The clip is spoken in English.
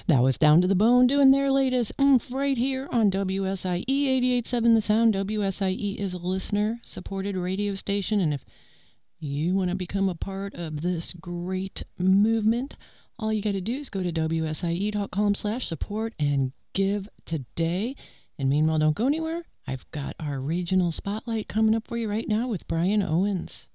That was Down to the Bone doing their latest right here on WSIE 88.7 The Sound. WSIE is a listener-supported radio station, and if you want to become a part of this great movement, all you got to do is go to wsie.com/support and give today. And meanwhile, don't go anywhere. I've got our regional spotlight coming up for you right now with Brian Owens.